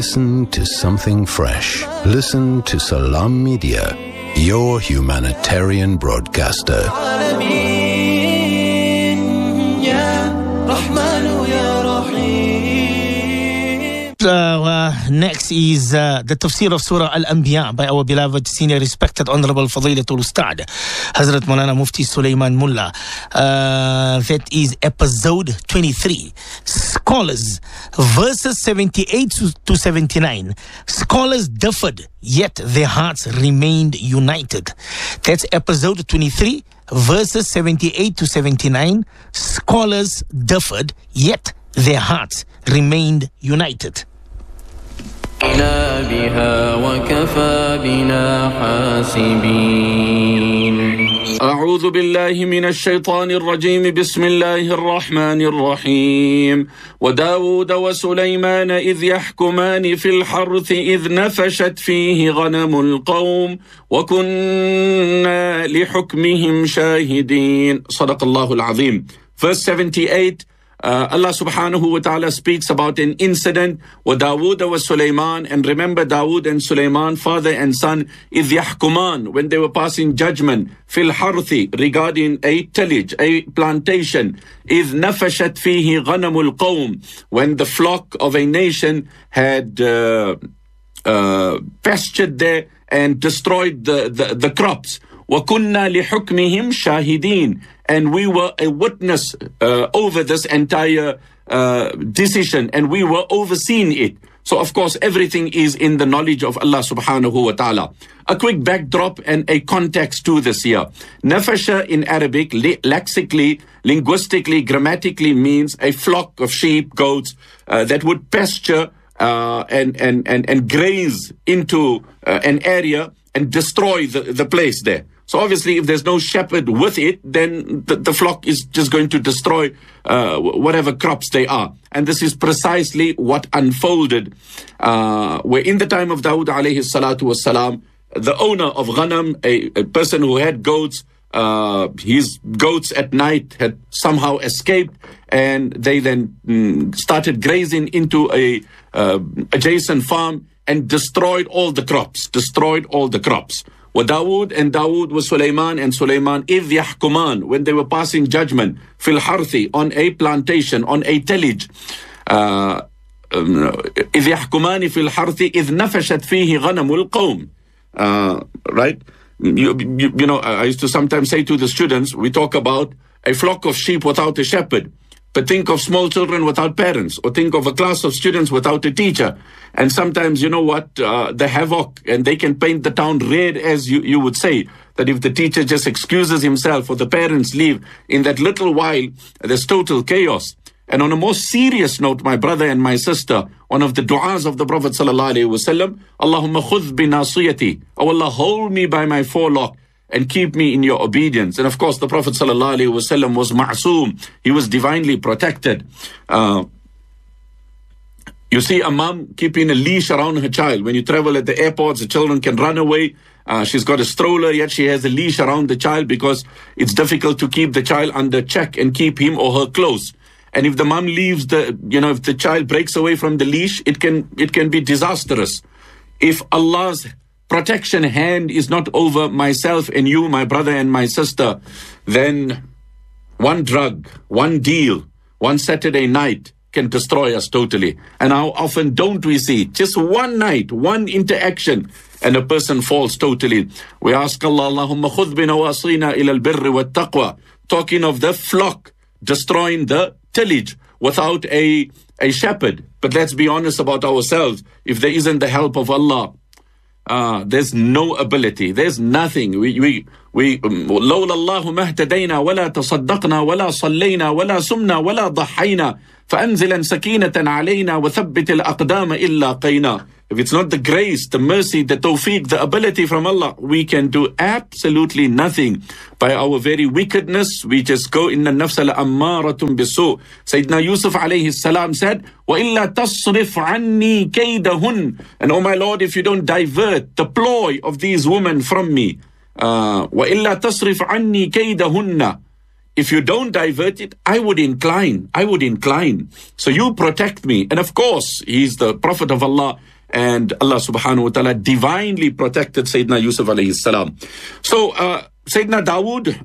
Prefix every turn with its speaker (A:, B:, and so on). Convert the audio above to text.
A: listen to something fresh. Listen to Salam Media, your humanitarian broadcaster.
B: Next is the tafsir of Surah Al-Anbiya by our beloved, senior, respected, honorable Fadilatul Ustad Hazrat Maulana Mufti Sulaiman Mullah. That is episode 23. Scholars, verses 78 to 79. Scholars differed, yet their hearts remained united. That's episode 23, verses 78 to 79. Scholars differed, yet their hearts remained united.
C: بها وكفى بنا حاسبين. أعوذ بالله من الشيطان الرجيم. بسم الله الرحمن الرحيم. وداود وسليمان إذ يحكمان في الحرث إذ نفشت فيه غنم القوم وكنا لحكمهم شاهدين. صدق الله العظيم. Verse 78. Allah subhanahu wa ta'ala speaks about an incident with Dawood wa Sulaiman, and remember Dawood and Sulaiman, father and son, إِذْ يَحْكُمَانِ, when they were passing judgment, fil harthi, regarding a tillage, a plantation, إِذْ نَفَشَتْ فِيهِ غَنَمُ الْقَوْمِ, when the flock of a nation had pastured there and destroyed the crops. وَكُنَّا لِحُكْمِهِمْ شَاهِدِينَ, and we were a witness over this entire decision, and we were overseeing it. So of course everything is in the knowledge of Allah subhanahu wa ta'ala. A quick backdrop and a context to this here. Nafasha in Arabic, lexically, linguistically, grammatically means a flock of sheep, goats that would pasture and graze into an area and destroy the place there. So obviously, if there's no shepherd with it, then the flock is just going to destroy whatever crops they are. And this is precisely what unfolded where in the time of Dawood alayhi salatu wassalam, the owner of Ghanam, a person who had goats, his goats at night had somehow escaped, and they then started grazing into a adjacent farm and destroyed all the crops. وَدَاوُد and Dawood was Sulaiman and Sulaiman إِذْ يَحْكُمَانِ, when they were passing judgment fil harthi, on a plantation, on a tillage. إِذْ يَحْكُمَانِ fil harthi إِذْ نَفَشَتْ فِيهِ غَنَمُ الْقَوْمِ. Right? You know, I used to sometimes say to the students, we talk about a flock of sheep without a shepherd. But think of small children without parents, or think of a class of students without a teacher. And sometimes, you know what, the havoc, and they can paint the town red, as you would say, that if the teacher just excuses himself or the parents leave, in that little while, there's total chaos. And on a more serious note, my brother and my sister, one of the du'as of the Prophet ﷺ, Allahumma khudh bi nasiyati, oh Allah, hold me by my forelock and keep me in your obedience. And of course, the Prophet ﷺ was ma'soom. He was divinely protected. You see a mom keeping a leash around her child. When you travel at the airports, the children can run away. She's got a stroller, yet she has a leash around the child because it's difficult to keep the child under check and keep him or her close. And if the mom leaves if the child breaks away from the leash, it can be disastrous. If Allah's protection hand is not over myself and you, my brother and my sister, then one drug, one deal, one Saturday night can destroy us totally. And how often don't we see just one night, one interaction, and a person falls totally. We ask Allah, Allahumma khudh bi nawasina ila al-birri wa taqwa, talking of the flock destroying the tillage without a shepherd. But let's be honest about ourselves. If there isn't the help of Allah, there's no ability. There's nothing. لولا الله ما اهتدينا ولا تصدقنا ولا صلينا ولا سمنا ولا ضحينا فأنزلا سكينة علينا وثبت الأقدام إلا قينا. If it's not the grace, the mercy, the tawfiq, the ability from Allah, we can do absolutely nothing. By our very wickedness, we just go in the nafs al-ammaratun bisu. Sayyidina Yusuf alayhi salam said, وَإِلَّا تَصْرِفْ عَنِّي كَيْدَهُنْ, and oh my Lord, if you don't divert the ploy of these women from me, وَإِلَّا تَصْرِفْ عَنِّي كَيْدَهُنَّ, if you don't divert it, I would incline. So you protect me. And of course, he's the Prophet of Allah, and Allah subhanahu wa ta'ala divinely protected Sayyidina Yusuf alayhi salam. So Sayyidina Dawood